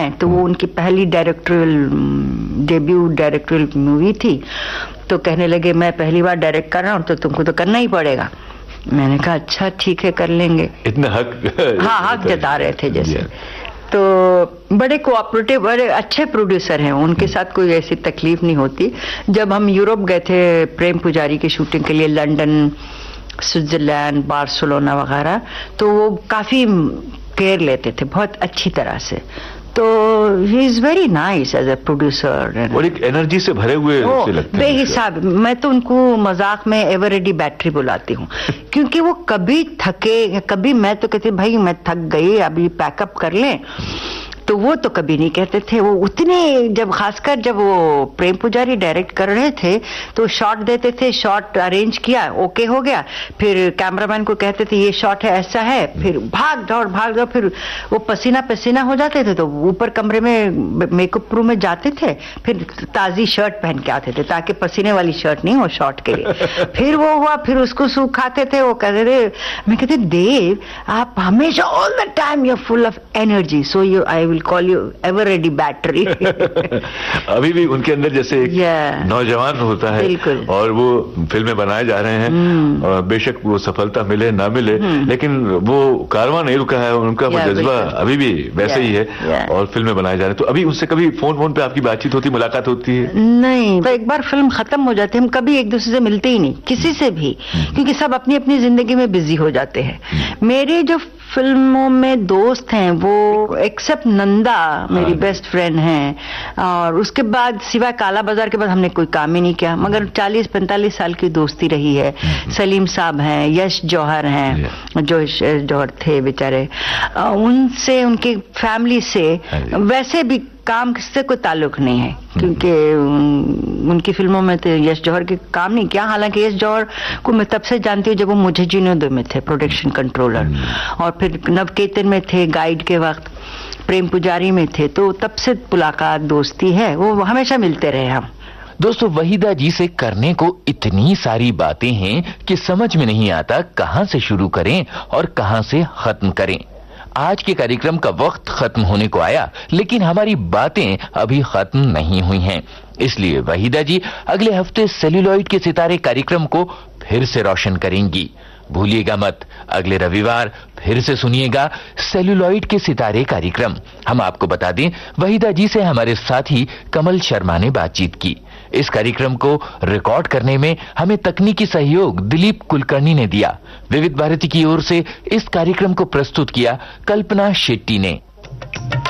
हैं, तो वो उनकी पहली डेब्यू डायरेक्टोरियल मूवी थी। तो कहने लगे मैं पहली बार डायरेक्ट कर रहा हूँ तो तुमको तो करना ही पड़ेगा। मैंने कहा अच्छा ठीक है कर लेंगे। इतना हक हाँ हक जता रहे थे जैसे। तो बड़े कोऑपरेटिव, बड़े अच्छे प्रोड्यूसर हैं, उनके साथ कोई ऐसी तकलीफ नहीं होती। जब हम यूरोप गए थे प्रेम पुजारी की शूटिंग के लिए, लंदन, स्विट्जरलैंड, बार्सिलोना वगैरह, तो वो काफी केयर लेते थे बहुत अच्छी तरह से। तो he is very nice as a producer और एक एनर्जी से भरे हुए से लगते हैं बेहिसाब। मैं तो उनको मजाक में एवर रेडी बैटरी बुलाती हूँ क्योंकि वो कभी थके, कभी मैं तो कहती भाई मैं थक गई अभी पैकअप कर लें, तो वो तो कभी नहीं कहते थे। वो उतने, जब खासकर जब वो प्रेम पुजारी डायरेक्ट कर रहे थे तो शॉट देते थे, शॉट अरेंज किया, ओके हो गया, फिर कैमरामैन को कहते थे ये शॉट है ऐसा है, फिर भाग दौड़, फिर वो पसीना पसीना हो जाते थे तो ऊपर कमरे में मेकअप रूम में जाते थे, फिर ताजी शर्ट पहन के आते थे ताकि पसीने वाली शर्ट नहीं हो शॉट के लिए। फिर वो हुआ, फिर उसको सुखाते थे। वो कहते थे, मैं कहते देव आप हमेशा all the time you are full of energy, so you I call you ever ready battery। अभी भी उनके अंदर जैसे एक नौजवान होता है और वो फिल्में बनाए जा रहे हैं और बेशक वो सफलता मिले ना मिले लेकिन वो कारवां नहीं रुका है, उनका वो जज्बा अभी भी वैसे ही है और फिल्में बनाए जा रहे हैं। तो अभी उससे कभी फोन पे आपकी बातचीत होती, मुलाकात होती है? नहीं, तो एक बार फिल्म खत्म हो जाती है हम कभी एक दूसरे से मिलते ही नहीं किसी से भी, क्योंकि सब अपनी अपनी जिंदगी में बिजी हो जाते हैं। मेरे जो फिल्मों में दोस्त हैं वो एक्सेप्ट नंदा मेरी बेस्ट फ्रेंड हैं, और उसके बाद सिवाय काला बाजार के बाद हमने कोई काम ही नहीं किया, मगर 40-45 साल की दोस्ती रही है। सलीम साहब हैं, यश जौहर हैं, जो जौहर थे बेचारे, उनसे, उनकी फैमिली से वैसे भी काम से कोई ताल्लुक नहीं है क्योंकि उनकी फिल्मों में तो यश जौहर के काम नहीं किया। हालांकि यश जौहर को मैं तब से जानती हूँ जब वो मुझे जीनोदो में थे प्रोडक्शन कंट्रोलर, और फिर नवकेतन में थे गाइड के वक्त, प्रेम पुजारी में थे, तो तब से मुलाकात दोस्ती है, वो हमेशा मिलते रहे हम। दोस्तों, वहीदा जी से करने को इतनी सारी बातें हैं कि समझ में नहीं आता कहां से शुरू करें और कहां से खत्म करें। आज के कार्यक्रम का वक्त खत्म होने को आया लेकिन हमारी बातें अभी खत्म नहीं हुई हैं, इसलिए वहीदा जी अगले हफ्ते सेल्यूलॉइड के सितारे कार्यक्रम को फिर से रोशन करेंगी। भूलिएगा मत, अगले रविवार फिर से सुनिएगा सेल्यूलॉइड के सितारे कार्यक्रम। हम आपको बता दें, वहीदा जी से हमारे साथी कमल शर्मा ने बातचीत की। इस कार्यक्रम को रिकॉर्ड करने में हमें तकनीकी सहयोग दिलीप कुलकर्णी ने दिया। विविध भारती की ओर से इस कार्यक्रम को प्रस्तुत किया कल्पना शेट्टी ने।